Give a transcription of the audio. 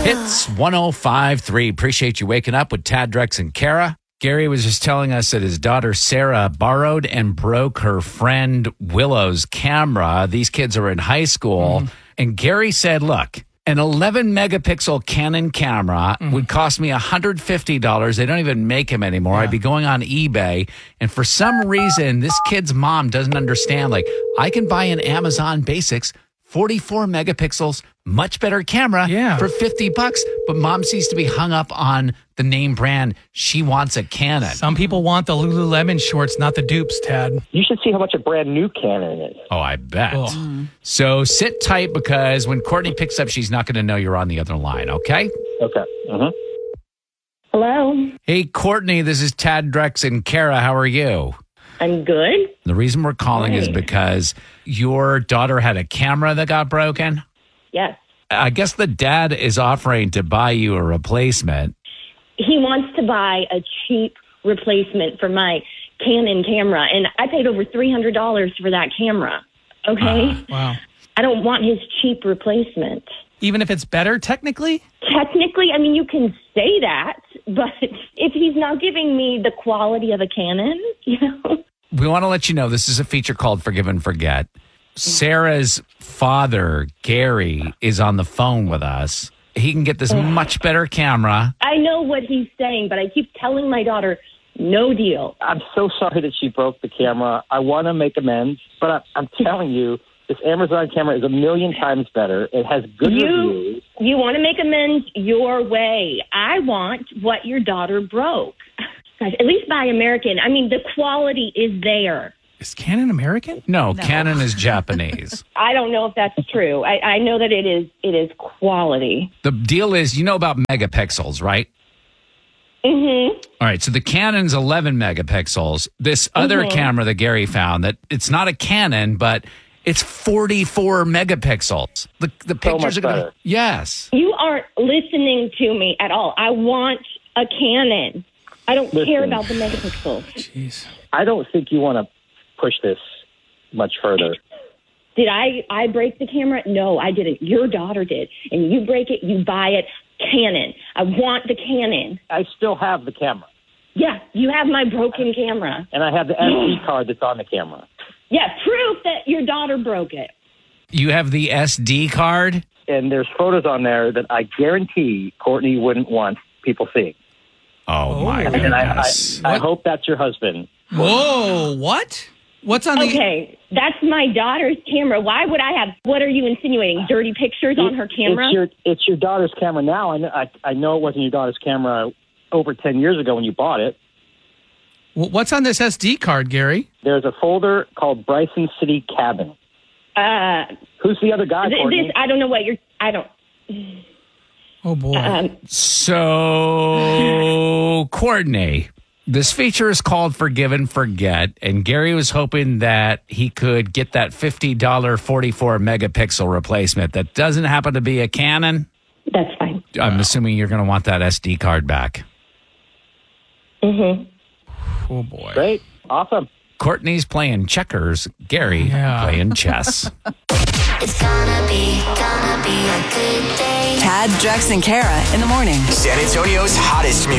Hits 105.3. Appreciate you waking up with Tad, Drex, and Kara. Gary was just telling us that his daughter Sarah borrowed and broke her friend Willow's camera. These kids are in high school. And Gary said, look, an 11 megapixel Canon camera would cost me $150. They don't even make them anymore. I'd be going on eBay. And for some reason, this kid's mom doesn't understand. Like, I can buy an Amazon Basics 44 megapixels, much better camera for $50. But mom seems to be hung up on the name brand. She wants a Canon. Some people want the Lululemon shorts, not the dupes, Tad. You should see how much a brand new Canon is. Oh, I bet. So sit tight because when Courtney picks up, she's not going to know you're on the other line, okay? Okay. Hello. Hey, Courtney, this is Tad, Drex, and Kara. How are you? I'm good. The reason we're calling is because your daughter had a camera that got broken. Yes. I guess the dad is offering to buy you a replacement. He wants to buy a cheap replacement for my Canon camera, and I paid over $300 for that camera. Okay? Wow. I don't want his cheap replacement. Even if it's better, technically? Technically, I mean, you can say that, but if he's not giving me the quality of a Canon, We want to let you know this is a feature called Forgive and Forget. Sarah's father, Gary, is on the phone with us. He can get this much better camera. I know what he's saying, but I keep telling my daughter, no deal. I'm so sorry that she broke the camera. I want to make amends, but I'm telling you, this Amazon camera is 1,000,000 times better. It has good reviews. You want to make amends your way. I want what your daughter broke. Guys, at least buy American. I mean, the quality is there. Is Canon American? No, Canon is Japanese. I don't know if that's true. I know that it is quality. The deal is, you know about megapixels, right? Mm-hmm. All right, so the Canon's 11 megapixels. This other camera that Gary found, that it's not a Canon, but it's 44 megapixels. The pictures are going to... Yes. You aren't listening to me at all. I want a Canon. I don't care about the megapixels. Jeez. I don't think you want to push this much further. Did I break the camera? No, I didn't. Your daughter did. And you break it, you buy it. Canon. I want the Canon. I still have the camera. Yeah, you have my broken camera. And I have the SD card that's on the camera. Yeah, proof that your daughter broke it. You have the SD card? And there's photos on there that I guarantee Courtney wouldn't want people seeing. Oh, my And goodness. I hope that's your husband. Whoa, what? What's on the... Okay, that's my daughter's camera. Why would I have... What are you insinuating? Dirty pictures on her camera? It's your daughter's camera now. I know it wasn't your daughter's camera over 10 years ago when you bought it. What's on this SD card, Gary? There's a folder called Bryson City Cabin. Who's the other guy, Courtney? I don't know what you're... I don't... Oh, boy. So, Courtney, this feature is called Forgive and Forget, and Gary was hoping that he could get that $50 44 megapixel replacement that doesn't happen to be a Canon. That's fine. I'm assuming you're going to want that SD card back. Mm-hmm. Oh, boy. Great. Awesome. Courtney's playing checkers, Gary playing chess. It's gonna be a good day. Tad, Drex, and Kara in the morning. San Antonio's hottest music.